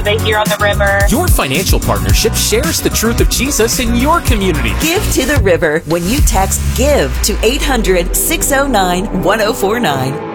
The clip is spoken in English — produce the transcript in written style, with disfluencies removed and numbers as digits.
they hear on the river. Your financial partnership shares the truth of Jesus in your community. Give to the River when you text GIVE to 800-609-1049.